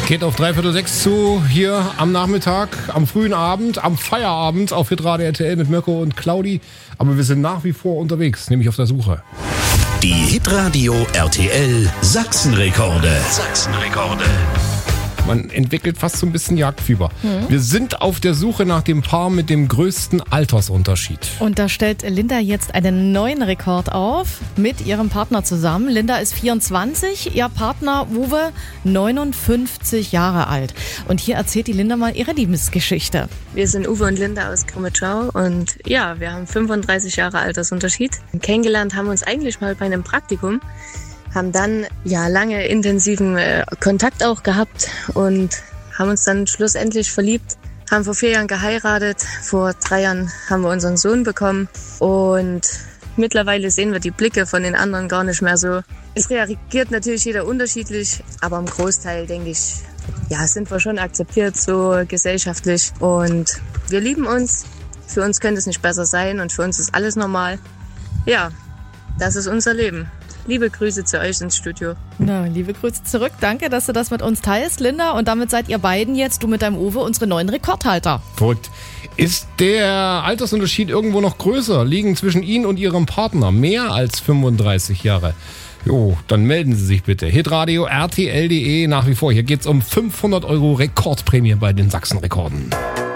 Geht auf 5:45 zu, hier am Nachmittag, am frühen Abend, am Feierabend auf Hitradio RTL mit Mirko und Claudi. Aber wir sind nach wie vor unterwegs, nämlich auf der Suche. Die Hitradio RTL Sachsenrekorde. Man entwickelt fast so ein bisschen Jagdfieber. Wir sind auf der Suche nach dem Paar mit dem größten Altersunterschied. Und da stellt Linda jetzt einen neuen Rekord auf mit ihrem Partner zusammen. Linda ist 24, ihr Partner Uwe 59 Jahre alt. Und hier erzählt die Linda mal ihre Liebesgeschichte. Wir sind Uwe und Linda aus Crumitschau und ja, wir haben 35 Jahre Altersunterschied. Kennengelernt haben wir uns eigentlich mal bei einem Praktikum. Haben dann lange intensiven Kontakt auch gehabt und haben uns dann schlussendlich verliebt. Haben vor 4 Jahren geheiratet, vor 3 Jahren haben wir unseren Sohn bekommen und mittlerweile sehen wir die Blicke von den anderen gar nicht mehr so. Es reagiert natürlich jeder unterschiedlich, aber im Großteil denke ich, sind wir schon akzeptiert so gesellschaftlich und wir lieben uns. Für uns könnte es nicht besser sein und für uns ist alles normal. Ja, das ist unser Leben. Liebe Grüße zu euch ins Studio. Na, liebe Grüße zurück. Danke, dass du das mit uns teilst, Linda. Und damit seid ihr beiden jetzt, du mit deinem Uwe, unsere neuen Rekordhalter. Verrückt. Ist der Altersunterschied irgendwo noch größer? Liegen zwischen Ihnen und Ihrem Partner mehr als 35 Jahre? Jo, dann melden Sie sich bitte. Hitradio RTL.de nach wie vor. Hier geht's um 500 € Rekordprämie bei den Sachsenrekorden.